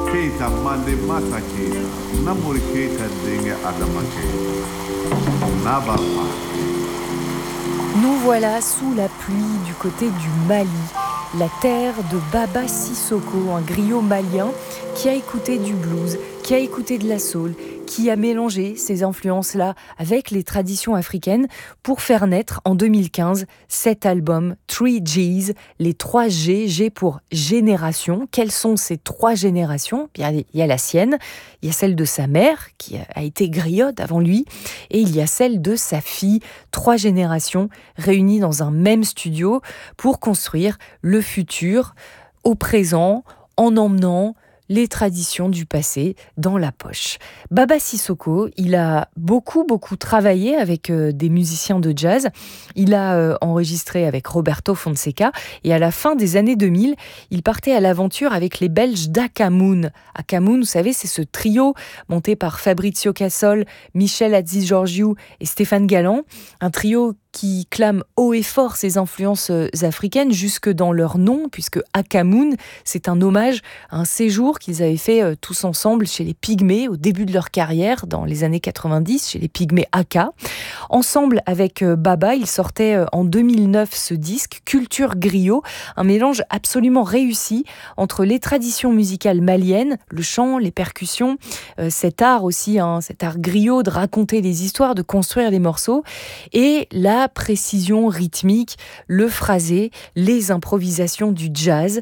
Keita mande masa keita, namuri keita denge adama keita. Nabafa. Nous voilà sous la pluie du côté du Mali, la terre de Baba Sissoko, un griot malien qui a écouté du blues, qui a écouté de la soul, qui a mélangé ces influences-là avec les traditions africaines pour faire naître en 2015 cet album 3Gs, les 3 G, G pour génération. Quelles sont ces 3 générations ? Bien, il y a la sienne, il y a celle de sa mère qui a été griotte avant lui et il y a celle de sa fille. 3 générations réunies dans un même studio pour construire le futur au présent en emmenant les traditions du passé dans la poche. Baba Sissoko, il a beaucoup travaillé avec des musiciens de jazz. Il a enregistré avec Roberto Fonseca et à la fin des années 2000, il partait à l'aventure avec les Belges d'Akamoun. Akamoun, vous savez, c'est ce trio monté par Fabrizio Cassol, Michel Hadjigeorgiou et Stéphane Galland. Un trio qui clament haut et fort ses influences africaines jusque dans leur nom, puisque Akamoun, c'est un hommage à un séjour qu'ils avaient fait tous ensemble chez les Pygmées au début de leur carrière, dans les années 90, chez les Pygmées Aka. Ensemble avec Baba, ils sortaient en 2009 ce disque, Culture Griot, un mélange absolument réussi entre les traditions musicales maliennes, le chant, les percussions, cet art aussi, cet art griot de raconter les histoires, de construire les morceaux, et la précision rythmique, le phrasé, les improvisations du jazz.